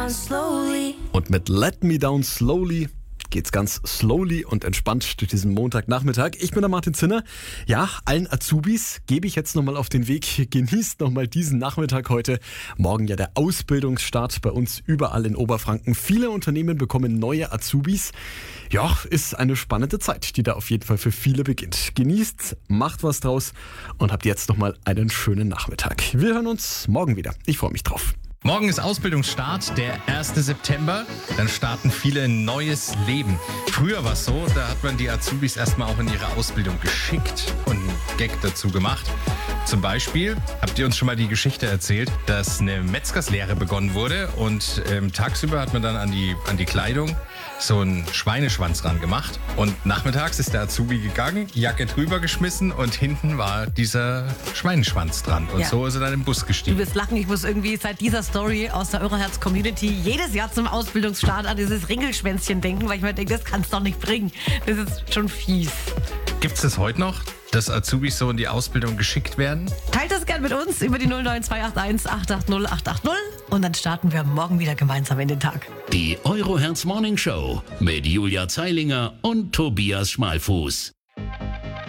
down slowly. Und mit Let Me Down Slowly geht's ganz slowly und entspannt durch diesen Montagnachmittag. Ich bin der Martin Zinner. Ja, allen Azubis gebe ich jetzt nochmal auf den Weg. Genießt nochmal diesen Nachmittag heute. Morgen ja der Ausbildungsstart bei uns überall in Oberfranken. Viele Unternehmen bekommen neue Azubis. Ja, ist eine spannende Zeit, die da auf jeden Fall für viele beginnt. Genießt, macht was draus und habt jetzt nochmal einen schönen Nachmittag. Wir hören uns morgen wieder. Ich freue mich drauf. Morgen ist Ausbildungsstart, der 1. September. Dann starten viele ein neues Leben. Früher war es so, da hat man die Azubis erstmal auch in ihre Ausbildung geschickt und einen Gag dazu gemacht. Zum Beispiel habt ihr uns schon mal die Geschichte erzählt, dass eine Metzgerslehre begonnen wurde und tagsüber hat man dann an die Kleidung so einen Schweineschwanz ran gemacht und nachmittags ist der Azubi gegangen, Jacke drüber geschmissen und hinten war dieser Schweineschwanz dran und so ist er dann im Bus Du gestiegen. wirst lachen, ich muss irgendwie seit dieser Story aus der Euroherz-Community jedes Jahr zum Ausbildungsstart an dieses Ringelschwänzchen denken, weil ich mir denke, das kann's doch nicht bringen. Das ist schon fies. Gibt es das heute noch, dass Azubis so in die Ausbildung geschickt werden? Teilt das gern mit uns über die 09281 880 880 und dann starten wir morgen wieder gemeinsam in den Tag. Die Euroherz Morning Show mit Julia Zeilinger und Tobias Schmalfuß.